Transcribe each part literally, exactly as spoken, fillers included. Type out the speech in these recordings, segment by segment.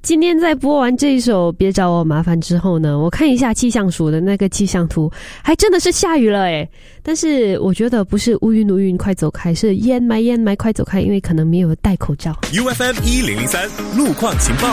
今天在播完这一首别找我麻烦之后呢，我看一下气象署的那个气象图，还真的是下雨了诶。但是我觉得不是乌云乌云快走开，是烟霾烟霾快走开，因为可能没有戴口罩。 U F M 一零零三路况情报。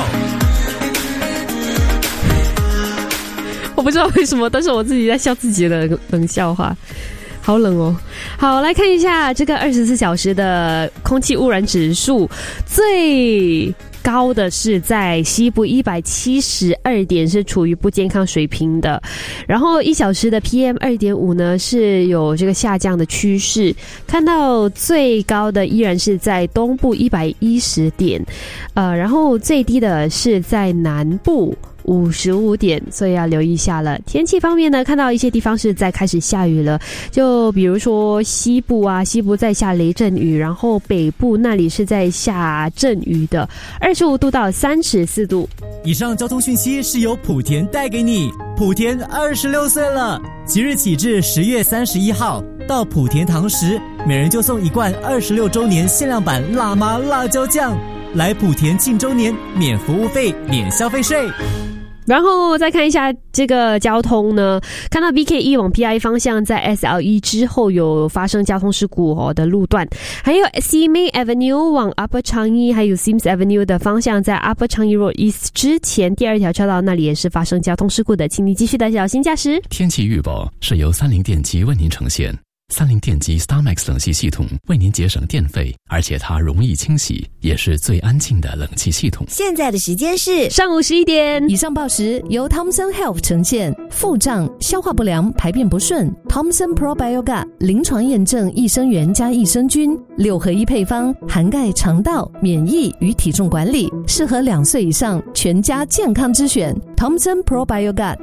我不知道为什么，但是我自己在笑自己的冷笑话，好冷哦。好，来看一下这个二十四小时的空气污染指数，最高的是在西部一百七十二点，是处于不健康水平的。然后一小时的 P M 二点五 呢是有这个下降的趋势，看到最高的依然是在东部一百一十点，呃，然后最低的是在南部五十五点，所以要留意一下了。天气方面呢，看到一些地方是在开始下雨了，就比如说西部啊，西部在下雷阵雨，然后北部那里是在下阵雨的，二十五度到三十四度。 以上交通讯息是由莆田带给你。莆田二十六岁了，即日起至十月三十一号，到莆田堂食，每人就送一罐二十六周年限量版辣妈辣椒酱。来莆田庆周年，免服务费，免消费税。 然后再看一下这个交通呢，看到 B K 一 往 P I 方向在 S L E 之后有发生交通事故哦的路段，还有 Simei Avenue 往 Upper Changi 还有 Sims Avenue 的方向在 Upper Changi Road East 之前第二条车道那里也是发生交通事故的，请你继续的小心驾驶。 天气预报是由三菱电机为您呈现。三菱电机 StarMax 冷气系统为您节省电费，而且它容易清洗，也是最安静的冷气系统。 现在的时间是上午十一点。 以上报时由 Thomson Health 呈现。腹胀、消化不良、排便不顺 Thomson Probiogat 临床验证益生元加益生菌六合一配方，涵盖肠道、免疫与体重管理，适合两岁以上全家健康之选 Thomson Probiogat。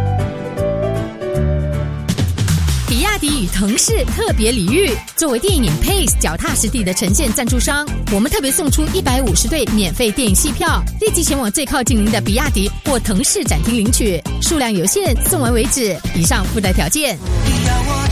比亚迪与腾势特别礼遇，作为电影 Pace 脚踏实地的呈现赞助商，我们特别送出一百五十对免费电影戏票，立即前往最靠近您的比亚迪或腾势展厅领取，数量有限，送完为止。以上附带条件。